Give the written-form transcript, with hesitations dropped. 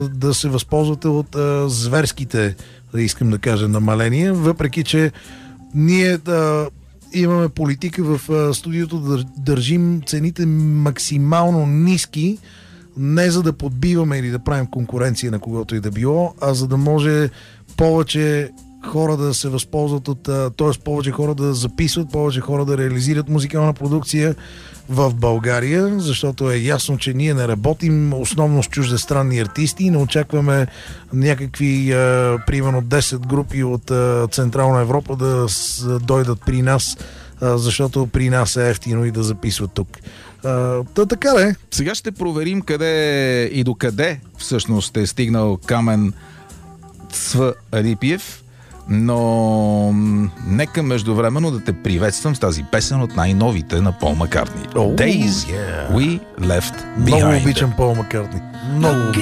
да се възползвате от зверските, искам да кажа, намаления, въпреки че ние имаме политика в студиото да държим цените максимално ниски, не за да подбиваме или да правим конкуренция на когото и да било, а за да може повече хора да се възползват от, т.е. повече хора да записват, повече хора да реализират музикална продукция в България, защото е ясно, че ние не работим основно с чуждестранни артисти и не очакваме някакви, примерно 10 групи от Централна Европа да дойдат при нас, защото при нас е ефтино и да записват тук. Така е. Сега ще проверим къде и докъде всъщност е стигнал Камен Цв. Рипиев, но нека междувременно да те приветствам с тази песен от най-новите на Пол Маккартни. Days We Left Behind. Много обичам Пол Маккартни. Много.